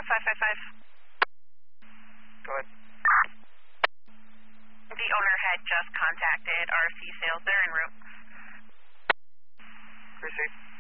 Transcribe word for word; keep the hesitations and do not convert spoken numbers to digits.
five five five. Go ahead. The owner had just contacted R C Sales. They're en route. Appreciate it.